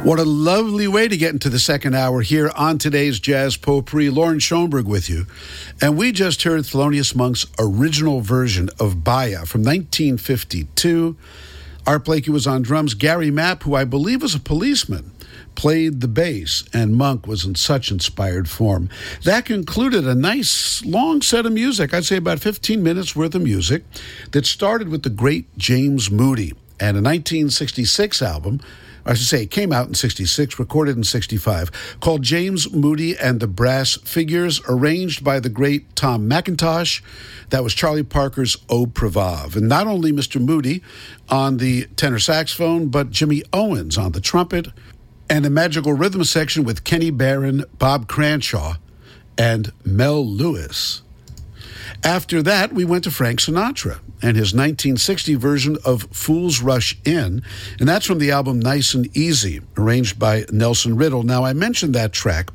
What a lovely way to get into the second hour here on today's Jazz Potpourri. Lauren Schoenberg with you. And we just heard Thelonious Monk's original version of Baya from 1952. Art Blakey was on drums. Gary Mapp, who I believe was a policeman, played the bass, and Monk was in such inspired form. That concluded a nice long set of music, I'd say about 15 minutes worth of music, that started with the great James Moody and a 1966 album. I should say it came out in 66, recorded in 65, called James Moody and the Brass Figures, arranged by the great Tom McIntosh. That was Charlie Parker's Au Prévave. And not only Mr. Moody on the tenor saxophone, but Jimmy Owens on the trumpet, and a magical rhythm section with Kenny Barron, Bob Cranshaw, and Mel Lewis. After that, we went to Frank Sinatra and his 1960 version of Fools Rush In, and that's from the album Nice and Easy, arranged by Nelson Riddle. Now, I mentioned that track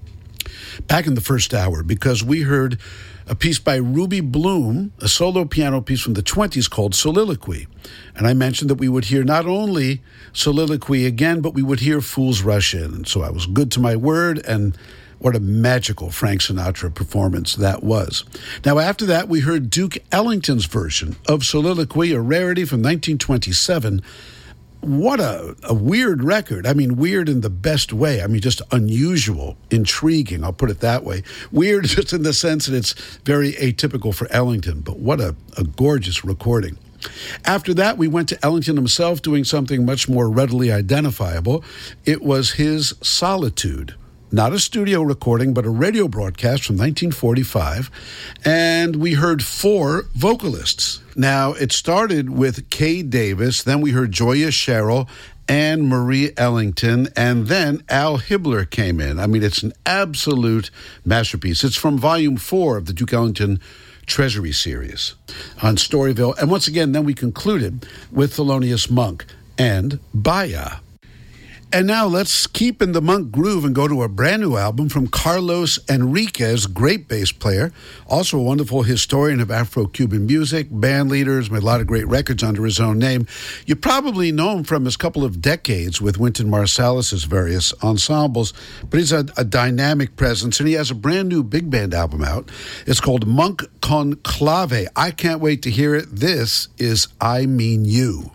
back in the first hour because we heard a piece by Ruby Bloom, a solo piano piece from the 20s called Soliloquy. And I mentioned that we would hear not only Soliloquy again, but we would hear Fools Rush In. And so I was good to my word, and what a magical Frank Sinatra performance that was. Now, after that, we heard Duke Ellington's version of Soliloquy, a rarity from 1927. What a weird record. I mean, weird in the best way. I mean, just unusual, intriguing, I'll put it that way. Weird just in the sense that it's very atypical for Ellington, but what a gorgeous recording. After that, we went to Ellington himself doing something much more readily identifiable. It was his Solitude. Not a studio recording, but a radio broadcast from 1945. And we heard 4 vocalists. Now, it started with Kay Davis, then we heard Joya Sherrill, Anne Marie Ellington, and then Al Hibbler came in. I mean, it's an absolute masterpiece. It's from Volume 4 of the Duke Ellington Treasury series on Storyville. And once again, then we concluded with Thelonious Monk and Baya. And now let's keep in the Monk groove and go to a brand new album from Carlos Enriquez, great bass player, also a wonderful historian of Afro-Cuban music, band leaders, made a lot of great records under his own name. You probably know him from his couple of decades with Wynton Marsalis's various ensembles, but he's a dynamic presence, and he has a brand new big band album out. It's called Monk Conclave. I can't wait to hear it. This is I Mean You.